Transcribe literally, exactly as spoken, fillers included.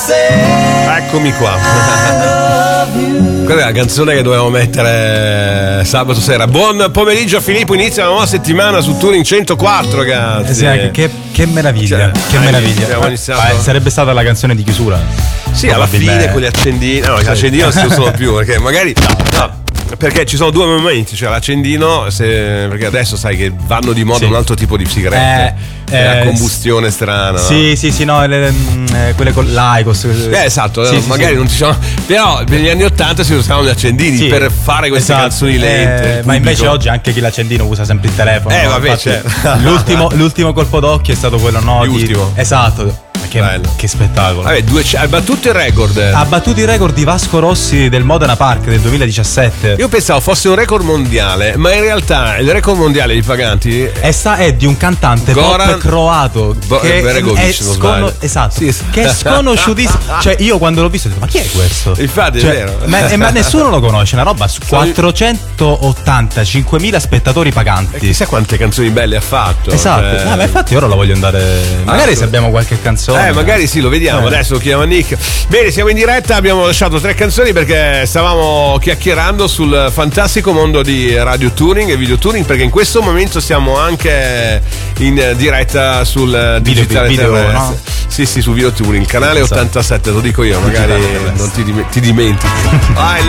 Eccomi qua. Quella è la canzone che dovevamo mettere sabato sera. Buon pomeriggio a Filippo, inizia una nuova settimana su Touring centoquattro, ragazzi. Sì, anche, che, che meraviglia, cioè, che meraviglia. Abbiamo iniziato... eh, sarebbe stata la canzone di chiusura. Sì, alla fine con gli accendini. No, gli accendini non si usano più, perché magari no, no. Perché ci sono due momenti, cioè l'accendino, se, perché adesso sai che vanno di moda sì. un altro tipo di sigarette, eh, eh, la combustione strana. Sì, no? sì, sì, no, le, le, quelle con l'Aicos. Eh, esatto, sì, no, sì, magari sì. non ci sono. Però negli anni ottanta si usavano gli accendini sì. per fare queste esatto. canzoni lente. Eh, ma invece oggi anche chi l'accendino usa sempre il telefono. Eh, no? vabbè, Infatti, certo. l'ultimo, l'ultimo colpo d'occhio è stato quello, no? L'ultimo. Di, esatto. Che, che spettacolo. Vabbè, due, ha battuto il record. Ha battuto il record di Vasco Rossi del Modena Park del duemiladiciassette. Io pensavo fosse un record mondiale, ma in realtà il record mondiale di paganti è, sta, è di un cantante Goran pop croato Bo- che Beregovic, è, scono- esatto, sì. che è sconosciutissimo. Cioè io quando l'ho visto ho detto ma chi è questo? Infatti cioè, è vero. Ma, ma nessuno lo conosce, una roba su quattrocentottantacinquemila spettatori paganti. E chissà quante canzoni belle ha fatto. Esatto. Cioè... Ah, ma infatti ora lo voglio andare. Magari ah, se abbiamo qualche canzone. Eh, magari sì, lo vediamo. Eh. Adesso lo chiama Nick. Bene, siamo in diretta, abbiamo lasciato tre canzoni perché stavamo chiacchierando sul fantastico mondo di radio touring e video touring, perché in questo momento siamo anche in diretta sul digitale video, terrestre. No? Sì, sì, su Video Touring, canale ottantasette, lo dico io, magari non ti, dim- ti dimentichi. Ah,